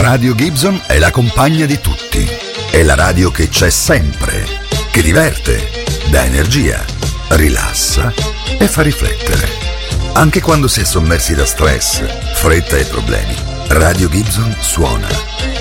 Radio Gibson è la compagna di tutti. È la radio che c'è sempre, che diverte, dà energia, rilassa e fa riflettere. Anche quando si è sommersi da stress, fretta e problemi, Radio Gibson suona